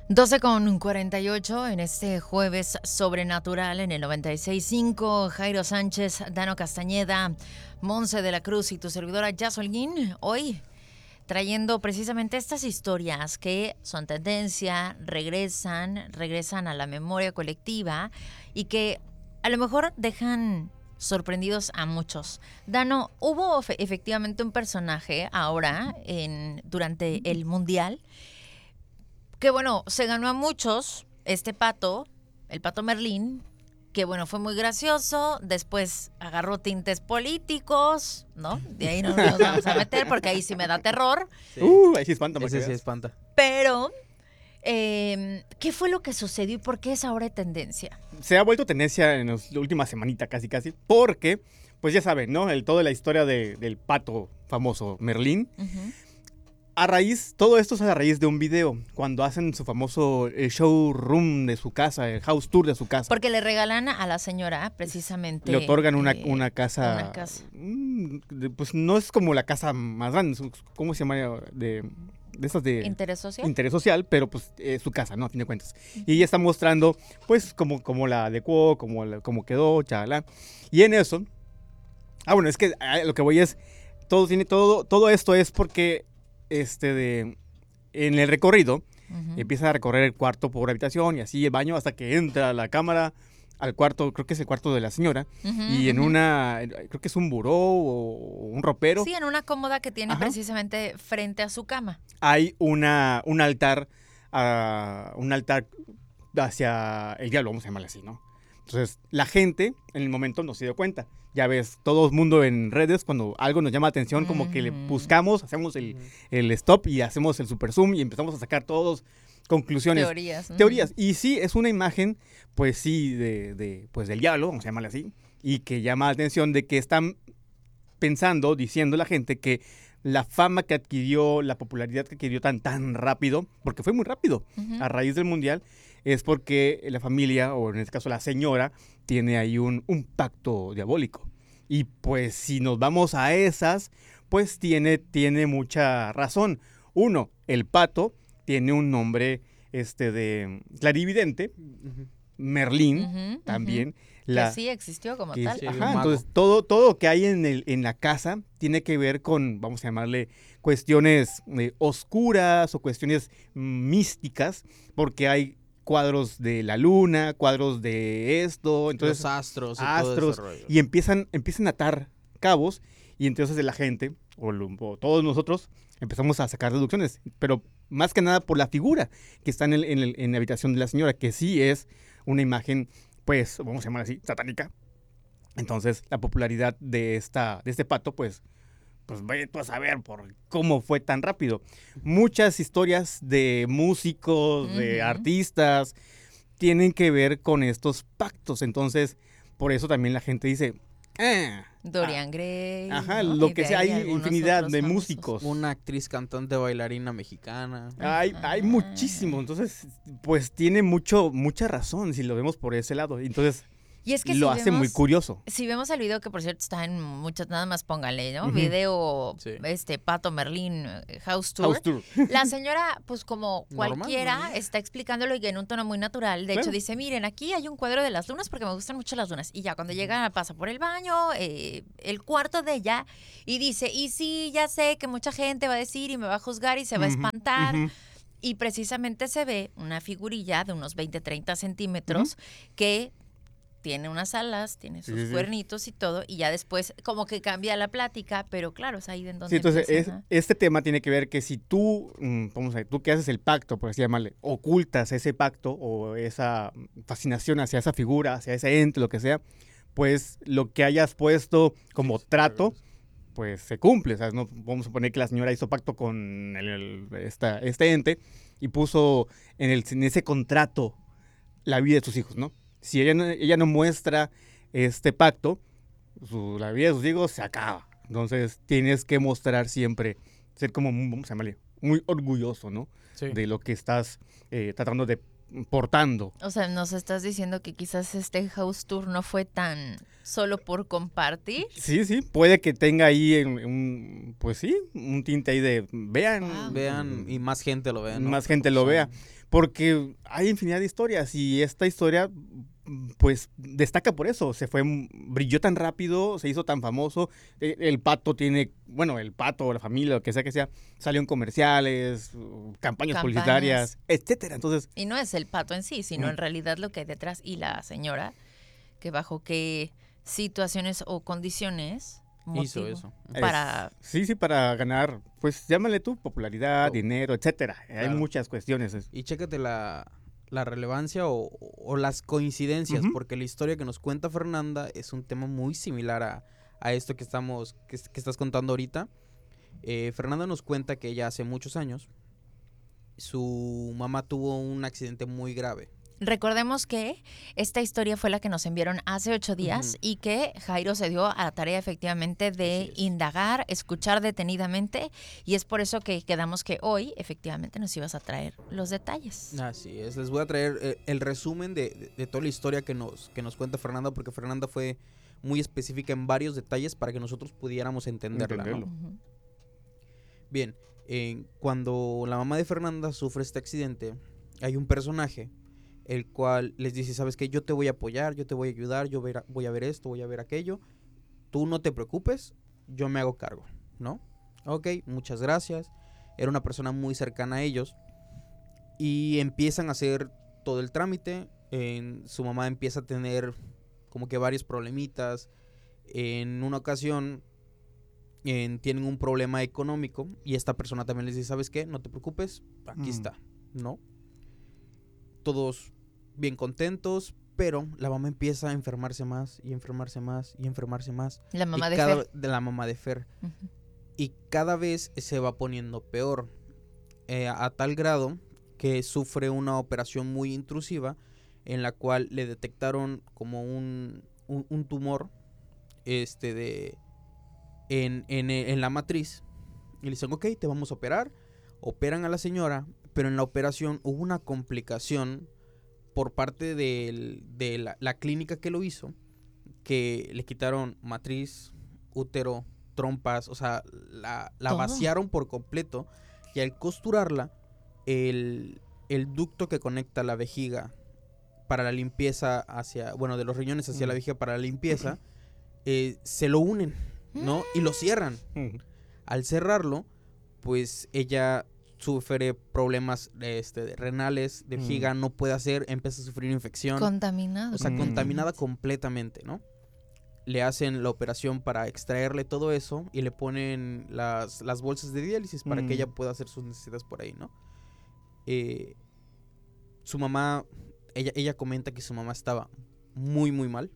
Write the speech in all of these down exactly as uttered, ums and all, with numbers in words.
doce con cuarenta y ocho en este jueves sobrenatural en el noventa y seis punto cinco. Jairo Sánchez, Dano Castañeda, Monse de la Cruz y tu servidora Jazz Holguín. Hoy trayendo precisamente estas historias que son tendencia, regresan, regresan a la memoria colectiva y que a lo mejor dejan sorprendidos a muchos. Dano, hubo fe- efectivamente un personaje ahora en, durante el Mundial que bueno, se ganó a muchos, este pato, el pato Merlín, que bueno, fue muy gracioso, después agarró tintes políticos, ¿no? De ahí no nos vamos a meter porque ahí sí me da terror, Sí. Uh, ahí sí espanta, para Ese que sí veas. espanta. pero eh, ¿qué fue lo que sucedió y por qué es ahora tendencia? Se ha vuelto tendencia en los- la última semanita casi casi, porque, pues ya saben, ¿no? El, toda la historia de- del pato famoso Merlín. Ujú. A raíz, todo esto es a raíz de un video, cuando hacen su famoso eh, showroom de su casa, el house tour de su casa. Porque le regalan a la señora precisamente... Le otorgan una, eh, una casa. una casa. mm, de- pues no es como la casa más grande, es- ¿cómo se llama? De, de esas de ¿Interés social? interés social, pero pues es su casa, ¿no? A fin de cuentas. Y ella está mostrando, pues, cómo, cómo la adecuó, cómo, la- cómo quedó, chalá. Y en eso. Ah, bueno, es que ah, lo que voy es. Todo tiene. Todo, todo esto es porque. Este de. En el recorrido. Ujú. Empieza a recorrer el cuarto por habitación y así el baño hasta que entra la cámara al cuarto, creo que es el cuarto de la señora, Ujú, y en ujú. una, creo que es un buró o un ropero, Sí, en una cómoda que tiene Ajá. precisamente frente a su cama. hay una, un altar, ah, un altar hacia el diablo, vamos a llamarle así, ¿no? Entonces, la gente en el momento no se dio cuenta. Ya ves, todo el mundo en redes, cuando algo nos llama la atención, como que le Ujú. buscamos, hacemos el, el stop y hacemos el super zoom y empezamos a sacar todos conclusiones. Teorías. ujú. Teorías. Y sí, es una imagen, pues sí, de, de, pues del diablo, vamos a llamarle así, y que llama la atención de que están pensando, diciendo la gente que la fama que adquirió, la popularidad que adquirió tan, tan rápido, porque fue muy rápido, Ujú. a raíz del Mundial, es porque la familia, o en este caso la señora, tiene ahí un, un pacto diabólico. Y pues si nos vamos a esas, pues tiene, tiene mucha razón. Uno, el pato tiene un nombre este, de clarividente, Ujú. Merlín Ujú, también. ujú. La, Que sí existió como que tal. es- Sí, de un ajá, mago. entonces todo, todo lo que hay en, el, en la casa tiene que ver con, vamos a llamarle, cuestiones eh, oscuras o cuestiones mm, místicas, porque hay cuadros de la luna, cuadros de esto, entonces Los astros y astros, todo ese rollo. y empiezan, empiezan a atar cabos, y entonces la gente, o, lo- o todos nosotros, empezamos a sacar deducciones, pero más que nada por la figura que está en, el- en el- en la habitación de la señora, que sí es una imagen, pues, vamos a llamar así, satánica. Entonces, la popularidad de, esta, de este pato, pues, pues vaya tú a saber por cómo fue tan rápido. Muchas historias de músicos, de Ujú. artistas, tienen que ver con estos pactos. Entonces, por eso también la gente dice, ah, Dorian Gray. ajá, ¿no? lo Y que de sea, ahí hay algunos infinidad otros de famosos. músicos. Una actriz, cantante, bailarina mexicana. Hay, hay Ajá. muchísimo, entonces, pues tiene mucho, mucha razón si lo vemos por ese lado. Entonces, Y es que lo si hace muy vemos, curioso. si vemos el video, que por cierto está en muchas, nada más póngale, ¿no? Ujú. Video, Sí. este, Pato Merlín, eh, House Tour. House Tour. La señora, pues como Normal, cualquiera, normal. está explicándolo y en un tono muy natural. De hecho, Claro. dice, miren, aquí hay un cuadro de las lunas porque me gustan mucho las lunas. Y ya cuando llega, pasa por el baño, eh, el cuarto de ella, y dice, y sí, ya sé que mucha gente va a decir y me va a juzgar y se va a Ujú, espantar. ujú. Y precisamente se ve una figurilla de unos veinte, treinta centímetros que tiene unas alas, tiene sus Sí, sí, sí. cuernitos y todo, y ya después como que cambia la plática, pero claro, es ahí en donde Sí, entonces es- empiezan a- este tema tiene que ver que si tú, mm, vamos a ver, tú que haces el pacto, por así llamarle, ocultas ese pacto o esa fascinación hacia esa figura, hacia ese ente, lo que sea, pues lo que hayas puesto como Sí, sí, trato, claro. pues se cumple. O sea, no, vamos a suponer que la señora hizo pacto con el- el- esta- este ente y puso en, el, en ese contrato la vida de sus hijos, ¿no? Si ella no, ella no muestra este pacto, su- la vida de sus hijos se acaba. Entonces tienes que mostrar siempre, ser como, muy, vamos a llamarle, muy orgulloso, ¿no? Sí. De lo que estás eh, tratando de portando. O sea, nos estás diciendo que quizás este house tour no fue tan solo por compartir. Sí, sí, puede que tenga ahí un, un- pues sí, un tinte ahí de vean, Wow. Vean y más gente lo vea, ¿no? más gente lo O sea, vea, porque hay infinidad de historias y esta historia pues destaca por eso, se fue, brilló tan rápido, se hizo tan famoso, eh, el pato tiene, bueno, el pato, la familia, lo que sea que sea, salió en comerciales, campañas, Campañas. publicitarias, etcétera. Entonces, Y no es el pato en sí, sino Mm. en realidad lo que hay detrás y la señora, que bajo qué situaciones o condiciones hizo motivo eso. para... es- sí, sí, para ganar, pues llámale tú, popularidad, Oh. dinero, etcétera. Hay Claro. muchas cuestiones. es- Y chécate la, la relevancia o, o las coincidencias, Ujú. porque la historia que nos cuenta Fernanda es un tema muy similar a, a esto que estamos que, que estás contando ahorita. Eh, Fernanda nos cuenta que ella hace muchos años su mamá tuvo un accidente muy grave. Recordemos que esta historia fue la que nos enviaron hace ocho días Ujú. y que Jairo se dio a la tarea efectivamente de Así es. indagar, escuchar detenidamente y es por eso que quedamos que hoy efectivamente nos ibas a traer los detalles. Así es, les voy a traer eh, el resumen de, de- de toda la historia que nos, que nos cuenta Fernanda, porque Fernanda fue muy específica en varios detalles para que nosotros pudiéramos entenderla, ¿no? Entenderlo. Ujú. Bien, eh, cuando la mamá de Fernanda sufre este accidente, hay un personaje el cual les dice, ¿sabes qué? Yo te voy a apoyar, yo te voy a ayudar, yo ver- voy a ver esto, voy a ver aquello. Tú no te preocupes, yo me hago cargo, ¿no? Ok, muchas gracias. Era una persona muy cercana a ellos y empiezan a hacer todo el trámite. En, su mamá empieza a tener como que varios problemitas. En una ocasión en, tienen un problema económico y esta persona también les dice, ¿sabes qué? No te preocupes, aquí Mm. está, ¿no? Todos bien contentos, pero la mamá empieza a enfermarse más y enfermarse más y enfermarse más. La mamá y de cada, Fer. de la mamá de Fer. Ujú. Y cada vez se va poniendo peor, eh, a, a tal grado que sufre una operación muy intrusiva en la cual le detectaron como un, un, un tumor este de en, en, en la matriz y le dicen, ok, te vamos a operar. Operan a la señora, pero en la operación hubo una complicación por parte del- de la, la clínica que lo hizo, que le quitaron matriz, útero, trompas, o sea, la, la Todo. vaciaron por completo y al costurarla, el, el ducto que conecta la vejiga para la limpieza hacia, bueno, de los riñones hacia Mm. la vejiga para la limpieza, eh, se lo unen, ¿no? Y lo cierran. Mm. Al cerrarlo, pues ella sufre problemas este, renales, de vejiga, Mm. no puede hacer, empieza a sufrir infección. Contaminado. O sea, Mm. contaminada completamente, ¿no? Le hacen la operación para extraerle todo eso y le ponen las, las bolsas de diálisis para Mm. que ella pueda hacer sus necesidades por ahí, ¿no? Eh, su mamá, ella, ella comenta que su mamá estaba muy, muy mal.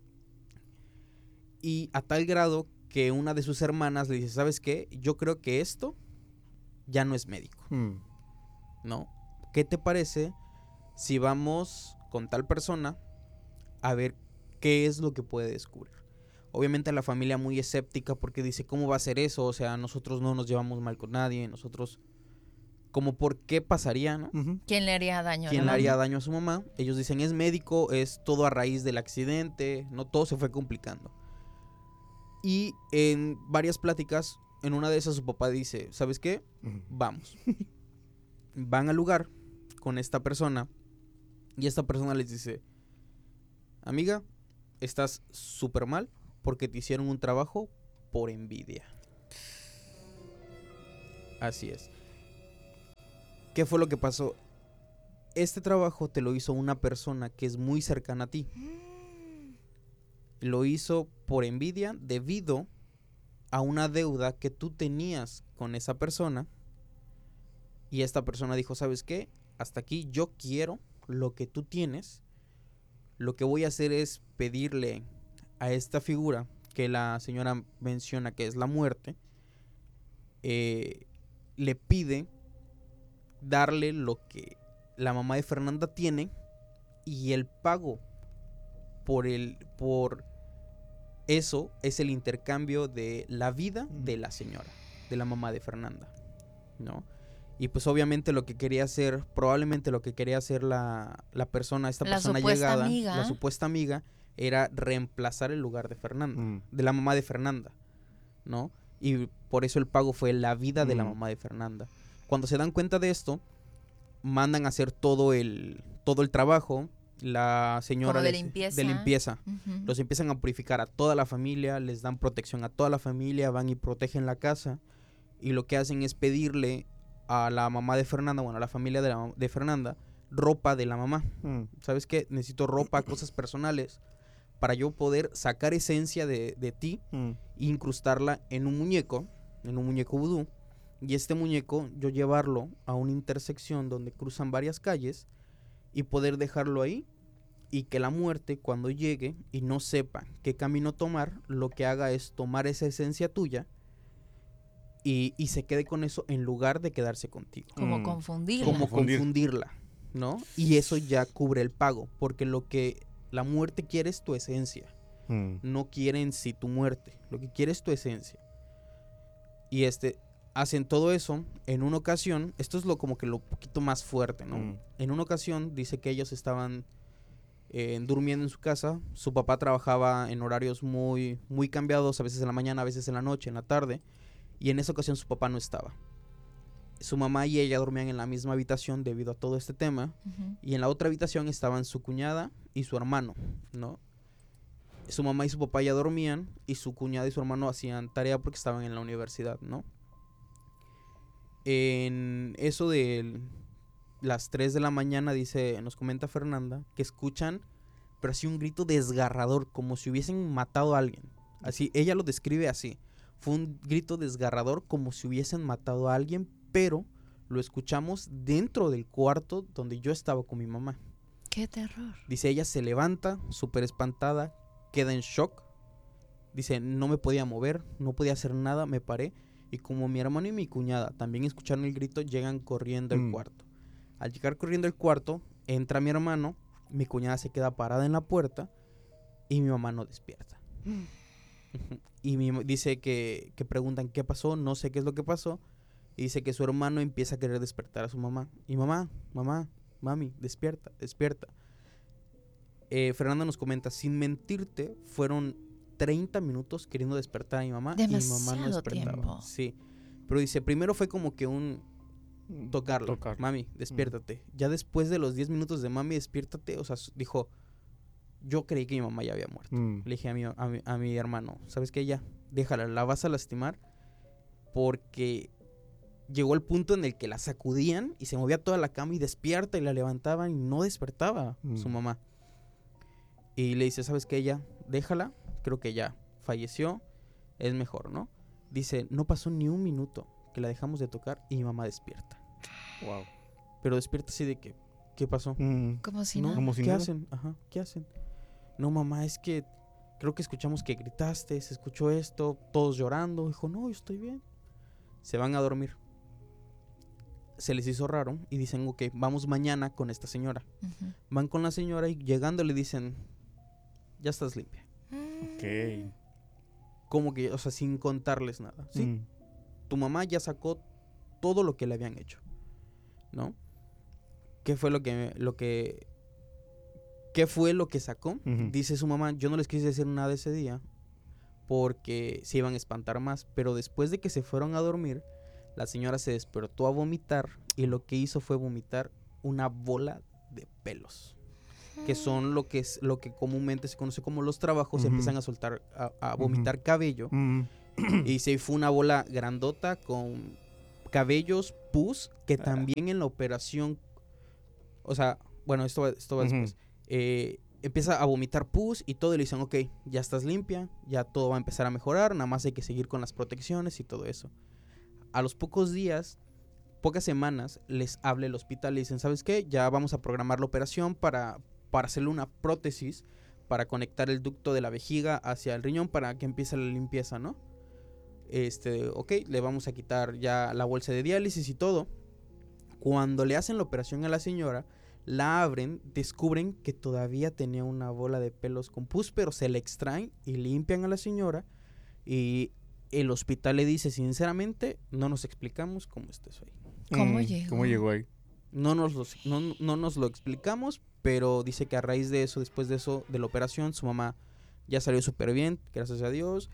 Y a tal grado que una de sus hermanas le dice, ¿sabes qué? Yo creo que esto ya no es médico, Mm. ¿no? ¿Qué te parece si vamos con tal persona a ver qué es lo que puede descubrir? Obviamente la familia muy escéptica porque dice, ¿cómo va a ser eso? O sea, nosotros no nos llevamos mal con nadie, nosotros, como por qué pasaría, ¿no? Ujú. ¿Quién le haría daño a ¿Quién la le haría mamá? daño a su mamá? Ellos dicen, es médico, es todo a raíz del accidente, no, todo se fue complicando. Y en varias pláticas, en una de esas su papá dice, ¿sabes qué? Ujú. Vamos. Van al lugar con esta persona y esta persona les dice, amiga, estás súper mal porque te hicieron un trabajo por envidia. Así es. ¿Qué fue lo que pasó? Este trabajo te lo hizo una persona que es muy cercana a ti. Lo hizo por envidia debido a una deuda que tú tenías con esa persona. Y esta persona dijo, ¿sabes qué? Hasta aquí yo quiero lo que tú tienes. Lo que voy a hacer es pedirle a esta figura que la señora menciona que es la muerte. Eh, le pide darle lo que la mamá de Fernanda tiene y el pago por el por eso es el intercambio de la vida de la señora, de la mamá de Fernanda, ¿no? Y pues obviamente lo que quería hacer, probablemente lo que quería hacer la, la persona, esta La persona supuesta llegada, amiga. la supuesta amiga, era reemplazar el lugar de Fernanda, Mm. de la mamá de Fernanda, ¿no? Y por eso el pago fue la vida de la Mm. mamá de Fernanda. Cuando se dan cuenta de esto, mandan a hacer todo el, todo el trabajo, la señora Como de les- limpieza. de limpieza. Ujú. Los empiezan a purificar a toda la familia, les dan protección a toda la familia, van y protegen la casa. Y lo que hacen es pedirle a la mamá de Fernanda, bueno, a la familia de, la, de Fernanda, ropa de la mamá. Mm. ¿Sabes qué? Necesito ropa, cosas personales, para yo poder sacar esencia de, de ti Mm. e incrustarla en un muñeco, en un muñeco vudú. Y este muñeco yo llevarlo a una intersección donde cruzan varias calles y poder dejarlo ahí, y que la muerte, cuando llegue y no sepa qué camino tomar, lo que haga es tomar esa esencia tuya y, y se quede con eso en lugar de quedarse contigo. Como Mm. confundirla. Como Confundir. confundirla, ¿no? Y eso ya cubre el pago, porque lo que la muerte quiere es tu esencia. Mm. No quiere en sí tu muerte, lo que quiere es tu esencia. Y este, hacen todo eso. En una ocasión, esto es lo como que lo poquito más fuerte, ¿no? Mm. En una ocasión dice que ellos estaban eh, durmiendo en su casa. Su papá trabajaba en horarios muy, muy cambiados, a veces en la mañana, a veces en la noche, en la tarde. Y en esa ocasión su papá no estaba. Su mamá y ella dormían en la misma habitación debido a todo este tema. Ujú. Y en la otra habitación estaban su cuñada y su hermano, ¿no? Su mamá y su papá ya dormían y su cuñada y su hermano hacían tarea porque estaban en la universidad, ¿no? En eso de las tres de la mañana, dice, nos comenta Fernanda, que escuchan, pero así un grito desgarrador, como si hubiesen matado a alguien. Así, ella lo describe así. Fue un grito desgarrador como si hubiesen matado a alguien, pero lo escuchamos dentro del cuarto donde yo estaba con mi mamá. Qué terror. Dice, ella se levanta, súper espantada, queda en shock. Dice, no me podía mover, no podía hacer nada, me paré. Y como mi hermano y mi cuñada también escucharon el grito, llegan corriendo al Mm. cuarto. Al llegar corriendo al cuarto, entra mi hermano, mi cuñada se queda parada en la puerta y mi mamá no despierta. Ujú. Y mi, dice que, que preguntan qué pasó, no sé qué es lo que pasó. Y dice que su hermano empieza a querer despertar a su mamá. Y mamá, mamá, mami, despierta, despierta. Eh, Fernanda nos comenta, sin mentirte, fueron treinta minutos queriendo despertar a mi mamá y mi mamá no Demasiado despertaba. tiempo. Sí. Pero dice, primero fue como que un tocarlo. Tocar. Mami, despiértate. Ya después de los diez minutos de mami, despiértate, o sea, s- dijo, yo creí que mi mamá ya había muerto. Mm. Le dije a mi, a mi, a mi hermano, ¿sabes qué? Ya, déjala, la vas a lastimar, porque llegó el punto en el que la sacudían y se movía toda la cama y despierta, y la levantaban y no despertaba Mm. su mamá. Y le dice, ¿sabes qué? Ya, déjala, creo que ya falleció, es mejor, ¿no? Dice, no pasó ni un minuto que la dejamos de tocar y mi mamá despierta. Wow. Pero despierta así de que, ¿qué pasó? Mm. Como si No, nada. Como si ¿qué nada. hacen? Ajá, ¿qué hacen? No, mamá, es que creo que escuchamos que gritaste, se escuchó esto, todos llorando. Dijo, no, yo estoy bien. Se van a dormir. Se les hizo raro y dicen, ok, vamos mañana con esta señora. Ujú. Van con la señora y llegando le dicen, ya estás limpia. Ok. Como que, o sea, sin contarles nada. Sí, Mm. tu mamá ya sacó todo lo que le habían hecho, ¿no? ¿Qué fue lo que, lo que, qué fue lo que sacó? Ujú. Dice su mamá, yo no les quise decir nada ese día porque se iban a espantar más, pero después de que se fueron a dormir, la señora se despertó a vomitar y lo que hizo fue vomitar una bola de pelos, que son lo que es lo que comúnmente se conoce como los trabajos. Ujú. Empiezan a soltar, a, a vomitar cabello. Mm. Y se fue una bola grandota con cabellos, pus, que Ah. también en la operación, o sea, bueno, esto va, esto va Ujú. después. Eh, empieza a vomitar pus y todo, y le dicen, ok, ya estás limpia, ya todo va a empezar a mejorar, nada más hay que seguir con las protecciones y todo eso. A los pocos días, pocas semanas, les habla el hospital y dicen, ¿sabes qué? Ya vamos a programar la operación para, para hacerle una prótesis, para conectar el ducto de la vejiga hacia el riñón para que empiece la limpieza, ¿no? Este, ok, le vamos a quitar ya la bolsa de diálisis y todo. Cuando le hacen la operación a la señora, la abren, descubren que todavía tenía una bola de pelos con pus, pero se la extraen y limpian a la señora. Y el hospital le dice, sinceramente, no nos explicamos cómo está eso ahí. ¿Cómo Mm, llegó? ¿Cómo llegó ahí? No nos, los- no, no nos lo explicamos, pero dice que a raíz de eso, después de eso, de la operación, su mamá ya salió súper bien, gracias a Dios,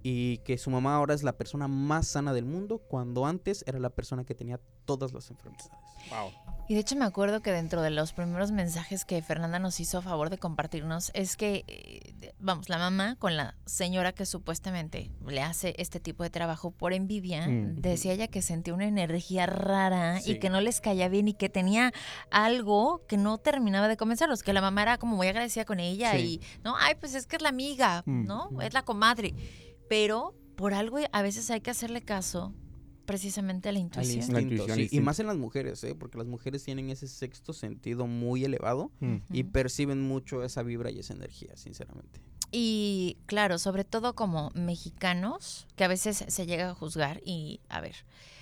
y que su mamá ahora es la persona más sana del mundo, cuando antes era la persona que tenía todas las enfermedades. Wow. Y de hecho me acuerdo que dentro de los primeros mensajes que Fernanda nos hizo a favor de compartirnos es que, eh, vamos, la mamá con la señora que supuestamente le hace este tipo de trabajo por envidia, Mm. decía ella que sentía una energía rara Sí. y que no les caía bien y que tenía algo que no terminaba de convencerlos, que la mamá era como muy agradecida con ella Sí. y, no, ay, pues es que es la amiga, Mm. ¿no? Mm. Es la comadre. Pero por algo a veces hay que hacerle caso precisamente a la Al intuición. instinto, intuición, sí. Y instinto. más en las mujeres, ¿eh? Porque las mujeres tienen ese sexto sentido muy elevado Mm. y Ujú. perciben mucho esa vibra y esa energía, sinceramente. Y claro, sobre todo como mexicanos, que a veces se llega a juzgar y a ver,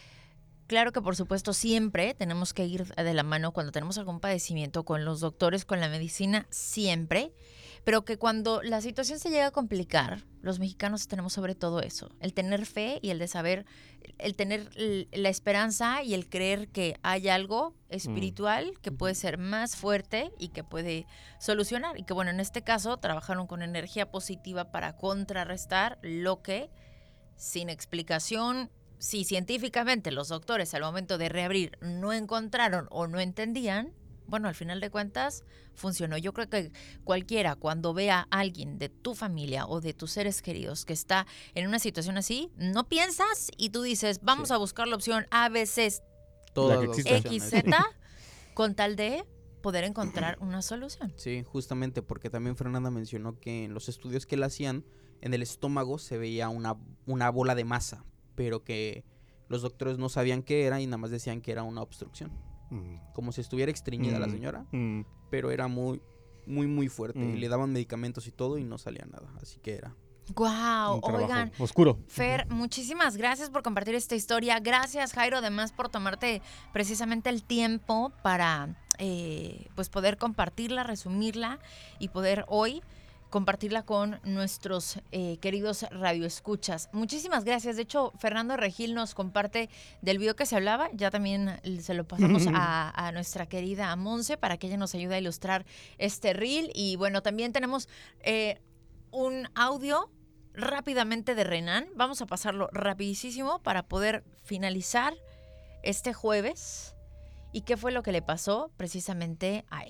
claro que por supuesto siempre tenemos que ir de la mano cuando tenemos algún padecimiento con los doctores, con la medicina, siempre, pero que cuando la situación se llega a complicar, los mexicanos tenemos sobre todo eso, el tener fe y el de saber, el tener l- la esperanza y el creer que hay algo espiritual que puede ser más fuerte y que puede solucionar. Y que bueno, en este caso trabajaron con energía positiva para contrarrestar lo que sin explicación, si científicamente los doctores al momento de reabrir no encontraron o no entendían, bueno, al final de cuentas funcionó. Yo creo que cualquiera cuando vea a alguien de tu familia o de tus seres queridos que está en una situación así, no piensas y tú dices, vamos Sí. a buscar la opción A, B, C, Todas que las exista. X, opciones, sí. Z, con tal de poder encontrar una solución. Sí, justamente porque también Fernanda mencionó que en los estudios que le hacían, en el estómago se veía una, una bola de masa, pero que los doctores no sabían qué era y nada más decían que era una obstrucción. Mm. Como si estuviera estreñida la Mm. señora, Mm. pero era muy, muy, muy fuerte. Y Mm. le daban medicamentos y todo y no salía nada. Así que era. Wow, Un trabajo oigan, oscuro. Fer, muchísimas gracias por compartir esta historia. Gracias, Jairo, además por tomarte precisamente el tiempo para eh, pues poder compartirla, resumirla y poder hoy compartirla con nuestros eh, queridos radioescuchas. Muchísimas gracias. De hecho, Fernando Regil nos comparte del video que se hablaba. Ya también se lo pasamos a, a nuestra querida Monse para que ella nos ayude a ilustrar este reel. Y bueno, también tenemos eh, un audio rápidamente de Renan. Vamos a pasarlo rapidísimo para poder finalizar este jueves. ¿Y qué fue lo que le pasó precisamente a él?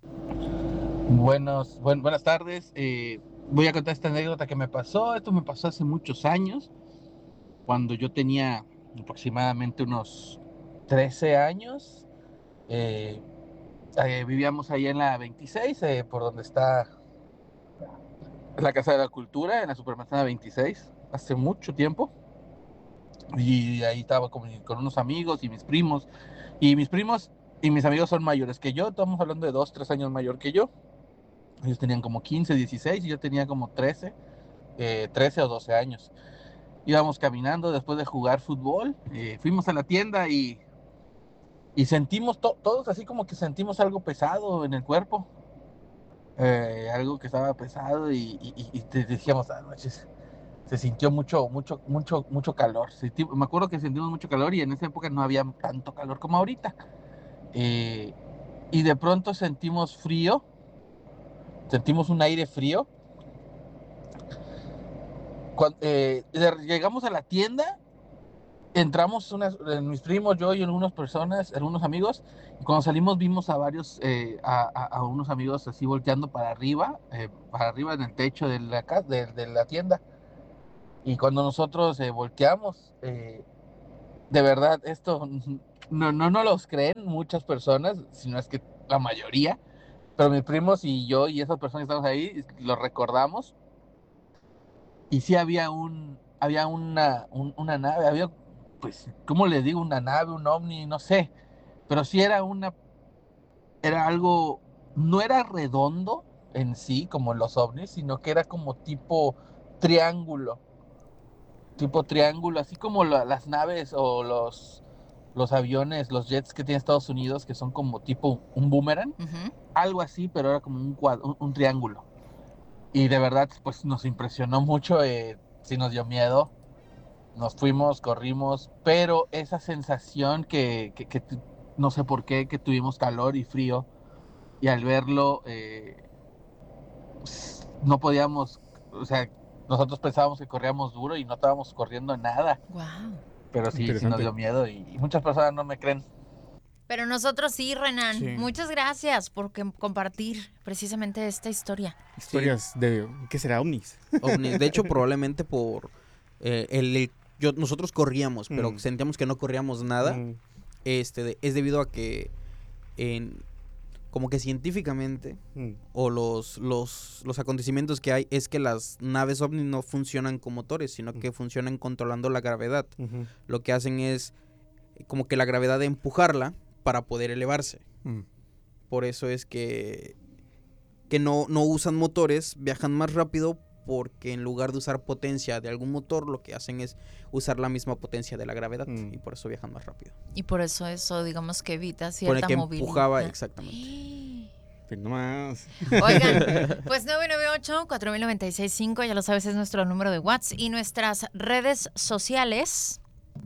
Buenos, buen- buenas tardes. Eh, voy a contar esta anécdota que me pasó. Esto me pasó hace muchos años, cuando yo tenía aproximadamente unos trece años. Eh, eh, vivíamos ahí en la veintiséis, eh, por donde está la Casa de la Cultura, en la Supermanzana veintiséis, hace mucho tiempo. Y ahí estaba con, con unos amigos y mis primos. Y mis primos y mis amigos son mayores que yo. Estamos hablando de dos, tres años mayor que yo. Ellos tenían como quince, dieciséis y yo tenía como trece, eh, trece o doce años. Íbamos caminando después de jugar fútbol, eh, fuimos a la tienda y, y sentimos to- todos así como que sentimos algo pesado en el cuerpo, eh, algo que estaba pesado y, y, y te decíamos, ah, noches, se sintió mucho, mucho, mucho, mucho calor. Sentí, me acuerdo que sentimos mucho calor y en esa época no había tanto calor como ahorita. Eh, y de pronto sentimos frío, sentimos un aire frío. Cuando, eh, llegamos a la tienda, entramos unas, eh, mis primos, yo y algunas personas, algunos amigos, y cuando salimos vimos a varios, eh, a, a, a, unos amigos así volteando para arriba, eh, para arriba en el techo de la, de, de la tienda. Y cuando nosotros eh, volteamos, eh, de verdad, esto no, no, no los creen muchas personas, sino es que la mayoría, pero mis primos y yo y esas personas que estamos ahí, lo recordamos. Y sí había un, había una, un, una nave, había, pues, ¿cómo le digo? Una nave, un ovni, no sé, pero sí era una, era algo, no era redondo en sí, como los ovnis, sino que era como tipo triángulo, tipo triángulo, así como la, las naves o los, los aviones, los jets que tiene Estados Unidos, que son como tipo un boomerang, Uh-huh. algo así, pero era como un, cuadro, un, un triángulo. Y de verdad, pues nos impresionó mucho, eh, sí nos dio miedo. nos fuimos, corrimos, pero esa sensación que, que, que no sé por qué, que tuvimos calor y frío, y al verlo eh, no podíamos, o sea, nosotros pensábamos que corríamos duro y no estábamos corriendo nada. Wow. Pero sí, sí nos dio miedo y, y muchas personas no me creen. Pero nosotros sí, Renan. Sí. Muchas gracias por que- compartir precisamente esta historia. Historias de, ¿qué será? Ovnis. ovnis. De hecho, probablemente por eh, el, el- yo, nosotros corríamos, pero Mm. sentíamos que no corríamos nada. Mm. Este, de- es debido a que en, como que científicamente Mm. o los, los, los acontecimientos que hay es que las naves ovnis no funcionan con motores, sino que funcionan controlando la gravedad. Ujú. Lo que hacen es como que la gravedad de empujarla para poder elevarse. Mm. Por eso es que, que no, no usan motores, viajan más rápido porque en lugar de usar potencia de algún motor, lo que hacen es usar la misma potencia de la gravedad Mm. y por eso viajan más rápido. Y por eso eso, digamos que evita Por el cierta que movilidad. empujaba, exactamente. Pero no más. Oigan, pues nueve nueve ocho, cuatro mil noventa y seis cinco, ya lo sabes, es nuestro número de WhatsApp y nuestras redes sociales.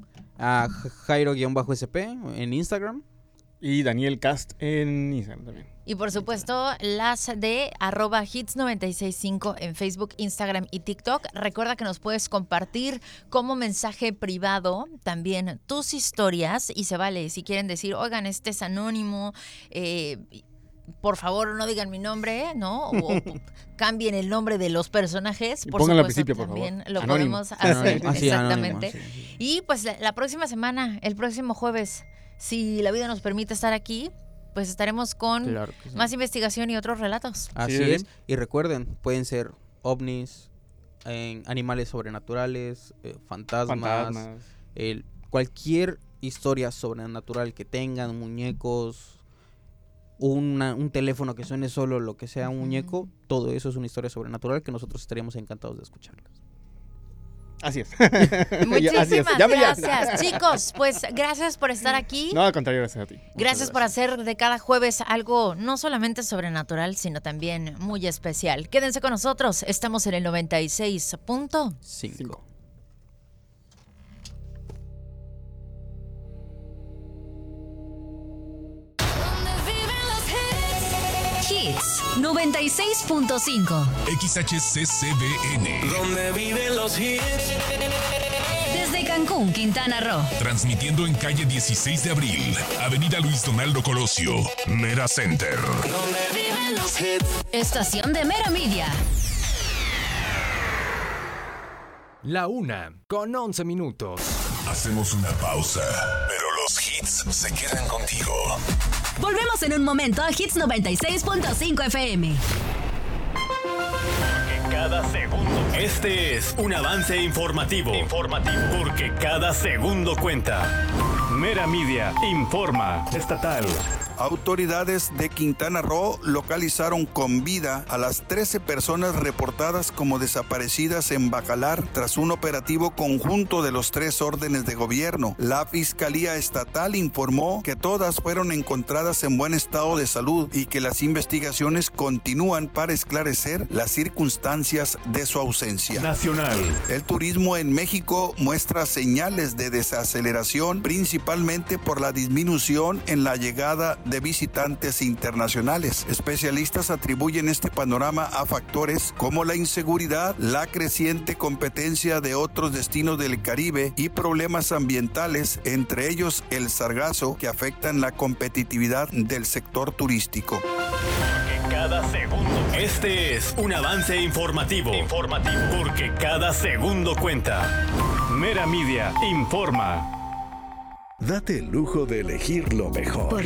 A Jairo-S P en Instagram. Y Daniel Cast en Instagram también. Y por supuesto, las de arroba hits noventa y seis cinco en Facebook, Instagram y TikTok. Recuerda que nos puedes compartir como mensaje privado también tus historias y se vale. Si quieren decir, oigan, este es anónimo, eh, por favor no digan mi nombre, ¿no? O, o cambien el nombre de los personajes. Y Por pónganlo al supuesto, principio, por favor. también lo Anónimo. podemos hacer. Anónimo. Ah, sí, Exactamente. anónimo, sí, sí. Y pues la, la próxima semana, el próximo jueves, si la vida nos permite estar aquí, pues estaremos con Claro que sí. más investigación y otros relatos. Así Sí, es. sí. Y recuerden, pueden ser ovnis, en animales sobrenaturales, eh, fantasmas, Fantasmas. el- cualquier historia sobrenatural que tengan, muñecos, una- un teléfono que suene solo, lo que sea un Ujú. muñeco, todo eso es una historia sobrenatural que nosotros estaríamos encantados de escucharlas. Así es. Muchísimas Así es. Llame ya. gracias, chicos. Pues gracias por estar aquí. No, al contrario, gracias a ti. Muchas Gracias por hacer de cada jueves algo no solamente sobrenatural, sino también muy especial. Quédense con nosotros. Estamos en el noventa y seis punto Cinco. Cinco. Hits noventa y seis punto cinco. X H C C B N. Donde viven los hits. Desde Cancún, Quintana Roo. Transmitiendo en calle dieciséis de abril, Avenida Luis Donaldo Colosio, Mera Center. Donde viven los hits. Estación de Mera Media. La una, con once minutos. Hacemos una pausa, pero los hits se quedan contigo. Volvemos en un momento a Hits noventa y seis punto cinco F M. Cada segundo. Este es un avance informativo. Informativo. Porque cada segundo cuenta. Mera Media informa. Estatal. Autoridades de Quintana Roo localizaron con vida a las trece personas reportadas como desaparecidas en Bacalar tras un operativo conjunto de los tres órdenes de gobierno. La Fiscalía Estatal informó que todas fueron encontradas en buen estado de salud y que las investigaciones continúan para esclarecer las circunstancias de su ausencia. Nacional. El turismo en México muestra señales de desaceleración, principalmente por la disminución en la llegada de visitantes internacionales. Especialistas atribuyen este panorama a factores como la inseguridad, la creciente competencia de otros destinos del Caribe y problemas ambientales, entre ellos el sargazo, que afectan la competitividad del sector turístico. Cada segundo. Este es un avance informativo. Informativo. Porque cada segundo cuenta. Mera Media informa. Date el lujo de elegir lo mejor. Por